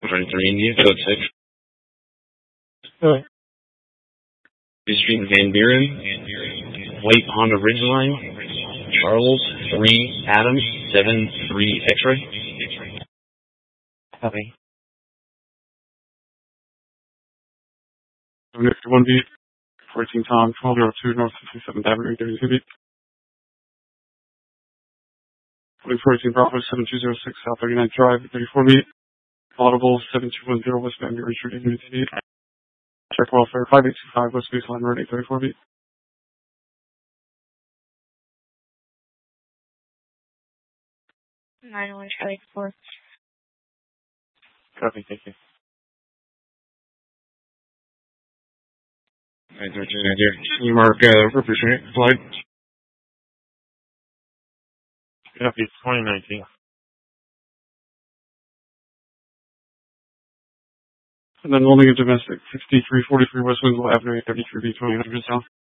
23 India, code 6. Alright. Street Van Buren, White Honda Ridgeline, Charles 3 Adams 7 3 X-ray. Copy. 1B, 14 Tom, 1202 North 57th Avenue, 32 feet. 14 Bravo 7206 South 39th Drive, 34 feet. Audible 7210 West Van Buren Street, 82 feet. Check welfare 5825 West Baseline Road, 834 feet. 9-1 Charlie 4. Copy, thank you. 13 India. Can you mark Ripley Street, slide? Copy, 2019. And then loading a domestic 6343 West Winslow Avenue, 33 feet, 2000 south.